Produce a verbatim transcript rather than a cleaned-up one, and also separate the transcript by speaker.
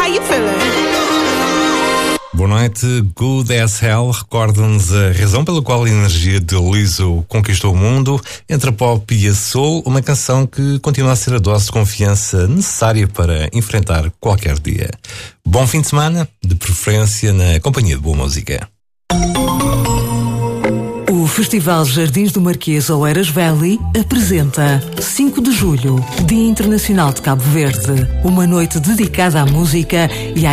Speaker 1: How you feeling?
Speaker 2: Boa noite, Good as Hell recorda-nos a razão pela qual a energia de Lizzo conquistou o mundo. Entre a pop e a soul, uma canção que continua a ser a dose de confiança necessária para enfrentar qualquer dia. Bom fim de semana, de preferência na companhia de boa música.
Speaker 3: O Festival Jardins do Marquês Oeiras Valley apresenta cinco de julho, Dia Internacional de Cabo Verde, uma noite dedicada à música e à